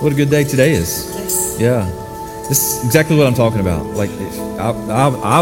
What a good day today is. Yes. Yeah. This is exactly what I'm talking about. Like, I